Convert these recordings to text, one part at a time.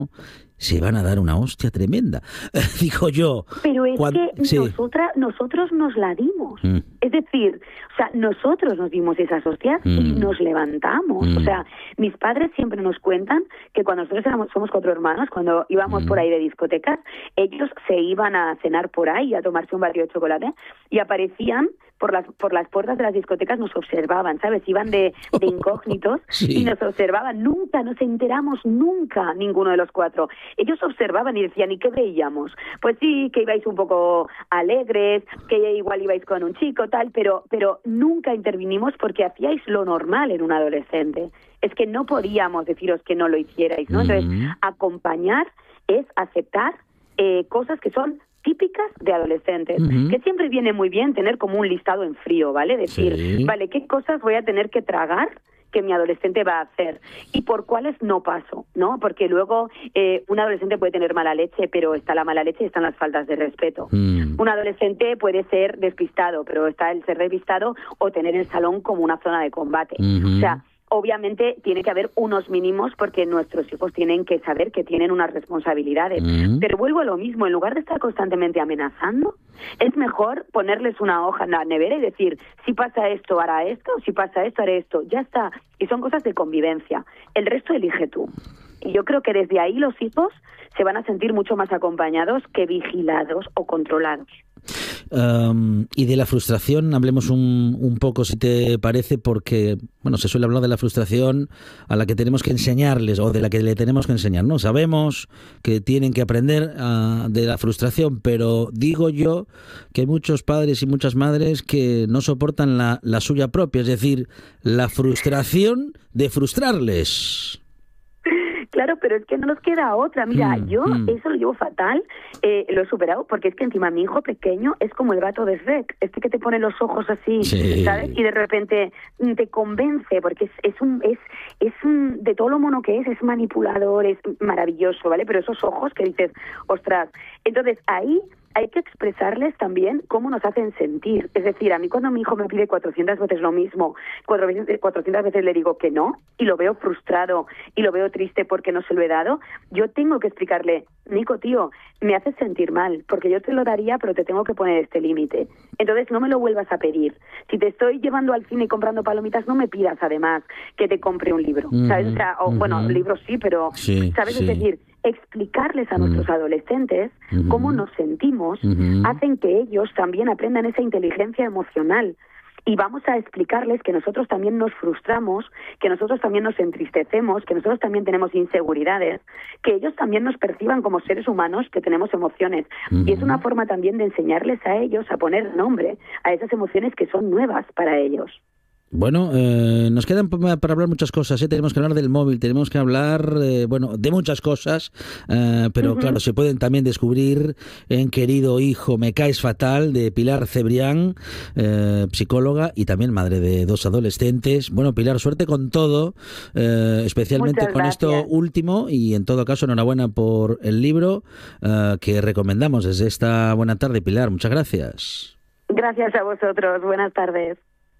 se van a dar una hostia tremenda. Digo yo. Pero es que sí. nosotros nos la dimos. Es decir, o sea, nosotros nos dimos esas hostias y nos levantamos. O sea, mis padres siempre nos cuentan que cuando nosotros somos 4 hermanos, cuando íbamos por ahí de discotecas, ellos se iban a cenar por ahí, a tomarse un batido de chocolate, y aparecían por las puertas de las discotecas, nos observaban, ¿sabes? Iban de incógnitos y nos observaban. Nunca nos enteramos, nunca, ninguno de los 4. Ellos observaban y decían, ¿y qué veíamos? Pues sí, que ibais un poco alegres, que igual ibais con un chico, tal, pero nunca intervinimos porque hacíais lo normal en un adolescente. Es que no podíamos deciros que no lo hicierais, ¿no? Entonces, acompañar es aceptar cosas que son típicas de adolescentes, que siempre viene muy bien tener como un listado en frío, ¿vale? Decir, vale, ¿qué cosas voy a tener que tragar que mi adolescente va a hacer y por cuáles no paso, ¿no? Porque luego un adolescente puede tener mala leche, pero está la mala leche y están las faltas de respeto. Un adolescente puede ser despistado, pero está el ser despistado o tener el salón como una zona de combate. O sea, obviamente tiene que haber unos mínimos porque nuestros hijos tienen que saber que tienen unas responsabilidades. Pero vuelvo a lo mismo, en lugar de estar constantemente amenazando, es mejor ponerles una hoja en la nevera y decir, si pasa esto, hará esto, si pasa esto, haré esto. Ya está. Y son cosas de convivencia. El resto elige tú. Y yo creo que desde ahí los hijos se van a sentir mucho más acompañados que vigilados o controlados. Y de la frustración hablemos un poco, si te parece, porque bueno, se suele hablar de la frustración a la que tenemos que enseñarles o de la que le tenemos que enseñar, ¿no? Sabemos que tienen que aprender de la frustración, pero digo yo que hay muchos padres y muchas madres que no soportan la suya propia, es decir, la frustración de frustrarles. Claro, pero es que no nos queda otra. Mira, yo eso lo llevo fatal, lo he superado, porque es que encima mi hijo pequeño es como el gato de Shrek, que te pone los ojos así, ¿sabes? Y de repente te convence, porque es un de todo lo mono que es manipulador, es maravilloso, ¿vale? Pero esos ojos que dices, ostras, entonces ahí hay que expresarles también cómo nos hacen sentir. Es decir, a mí cuando mi hijo me pide 400 veces lo mismo, 400 veces le digo que no, y lo veo frustrado y lo veo triste porque no se lo he dado, yo tengo que explicarle, Nico, tío, me haces sentir mal, porque yo te lo daría, pero te tengo que poner este límite. Entonces no me lo vuelvas a pedir. Si te estoy llevando al cine y comprando palomitas, no me pidas además que te compre un libro, ¿sabes? O sea, bueno, libros sí, pero, ¿sabes? Es decir, explicarles a nuestros adolescentes cómo nos sentimos, hacen que ellos también aprendan esa inteligencia emocional. Y vamos a explicarles que nosotros también nos frustramos, que nosotros también nos entristecemos, que nosotros también tenemos inseguridades, que ellos también nos perciban como seres humanos que tenemos emociones. Y es una forma también de enseñarles a ellos a poner nombre a esas emociones que son nuevas para ellos. Bueno, nos quedan para hablar muchas cosas, ¿eh? Tenemos que hablar del móvil, tenemos que hablar, de muchas cosas, pero claro, se pueden también descubrir en Querido hijo, me caes fatal, de Pilar Cebrián, psicóloga y también madre de 2 adolescentes. Bueno, Pilar, suerte con todo, especialmente con esto último, y en todo caso, enhorabuena por el libro que recomendamos desde esta buena tarde, Pilar. Muchas gracias. Gracias a vosotros. Buenas tardes.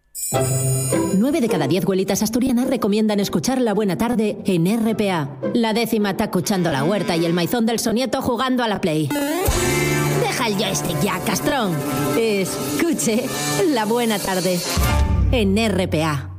9 de cada 10 abuelitas asturianas recomiendan escuchar La Buena Tarde en RPA. La 10ª está escuchando la huerta y el maizón del sonieto jugando a la Play. Deja el joystick ya, castrón. Escuche La Buena Tarde en RPA.